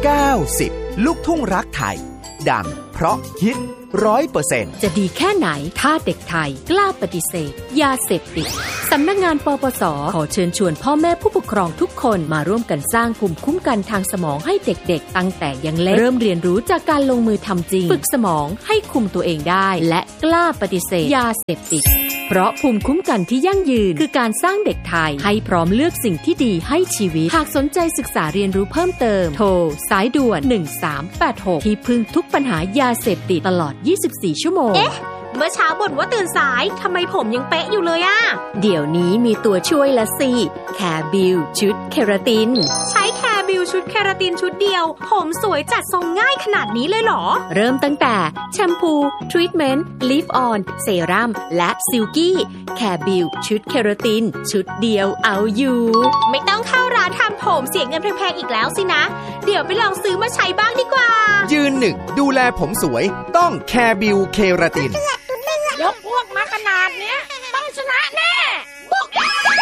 90 ลูกทุ่งรักไทยดังเพราะฮิต 100% จะดีแค่ไหนถ้าเด็กไทยกล้าปฏิเสธยาเสพติดสำนักงานปปส.ขอเชิญชวนพ่อแม่ผู้ปกครองทุกคนมาร่วมกันสร้างภูมิคุ้มกันทางสมองให้เด็กๆตั้งแต่ยังเล็กเริ่มเรียนรู้จากการลงมือทำจริงฝึกสมองให้คุมตัวเองได้และกล้าปฏิเสธยาเสพติดเพราะภูมิคุ้มกันที่ยั่งยืนคือการสร้างเด็กไทยให้พร้อมเลือกสิ่งที่ดีให้ชีวิตหากสนใจศึกษาเรียนรู้เพิ่มเติมโทรสายด่วน1386ที่พึ่งทุกปัญหายาเสพติดตลอด24 ชั่วโมงเมื่อเช้าบ่นว่าตื่นสายทำไมผมยังเป๊ะอยู่เลยอะเดี๋ยวนี้มีตัวช่วยละสิแคร์บิวชุดเคราตินใช้แคร์บิวชุดเคราตินชุดเดียวผมสวยจัดทรงง่ายขนาดนี้เลยเหรอเริ่มตั้งแต่แชมพูทรีทเมนต์ลิฟออนเซรั่มและซิลกี้แคร์บิวชุดเคราตินชุดเดียวเอาอยู่ไม่ต้องเข้าร้านทำผมเสียเงินแพงๆอีกแล้วสินะเดี๋ยวไปลองซื้อมาใช้บ้างดีกว่ายืนหนึ่งดูแลผมสวยต้องแคร์บิวเคราตินยกพวกมาขนาดเนี้ยต้องชนะแน่บุก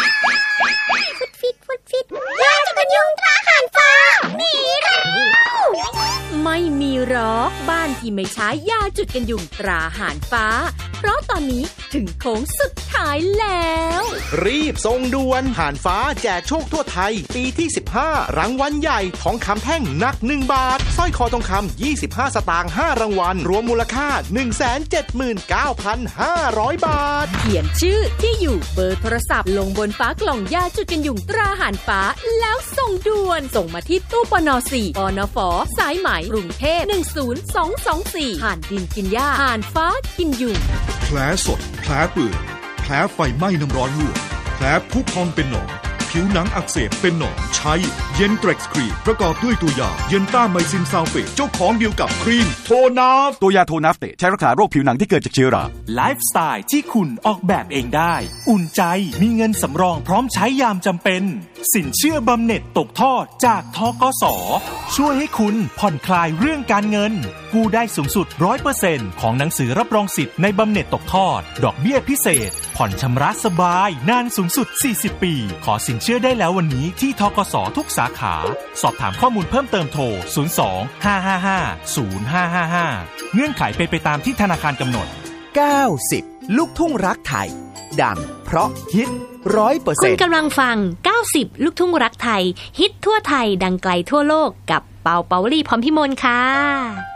ฟุดยาจะเป็นยุงทหารฟ้าหนีแล้วไม่มีหรอกบ้านที่ไม่ใช้ยาจุดกันยุงตราหารฟ้าเพราะตอนนี้ถึงโค้งสุดท้ายแล้วรีบส่งด่วนหารฟ้าแจกโชคทั่วไทยปีที่15รางวัลใหญ่ทองคำแท่งหนัก1 บาทสร้อยคอทองคำ25 สตางค์5รางวัลรวมมูลค่า 179,500 บาทเขียนชื่อที่อยู่เบอร์โทรศัพท์ลงบนฝากล่องยาจุดกันยุงตราหารฟ้าแล้วส่งด่วนส่งมาที่ตู้ปน4 ปนฝ.สายไหมกรุงเทพ10224ห่านดินกินหญ้าห่านฟ้ากินยุงแผลสดแผลเปื่อยแผลไฟไหม้น้ำร้อนลวกแผลพุพองเป็นหนองผิวหนังอักเสบเป็นหนองใช้เย็นเทร็กซ์ครีมประกอบด้วยตัวยาเย็นต้าไมซินซัลเฟตเจ้าของเดียวกับครีมโทนาฟตัวยาโทนาฟเตใช้รักษาโรคผิวหนังที่เกิดจากเชื้อราไลฟ์สไตล์ที่คุณออกแบบเองได้อุ่นใจมีเงินสำรองพร้อมใช้ยามจำเป็นสินเชื่อบำเหน็จตกทอดจากธกส.ช่วยให้คุณผ่อนคลายเรื่องการเงินกู้ได้สูงสุด 100% ของหนังสือรับรองสิทธิ์ในบำเหน็จตกทอดดอกเบี้ยพิเศษผ่อนชำระสบายนานสูงสุด40 ปีขอสินเชื่อได้แล้ววันนี้ที่ธกส.ทุกสาขาสอบถามข้อมูลเพิ่มเติมโทร02-555-0555เงื่อนไขเป็นไปตามที่ธนาคารกำหนด 90ลูกทุ่งรักไทยดังเพราะฮิต 100% คุณกำลังฟัง90ลูกทุ่งรักไทยฮิตทั่วไทยดังไกลทั่วโลกกับเปาเปาวลีพรพิมลค่ะ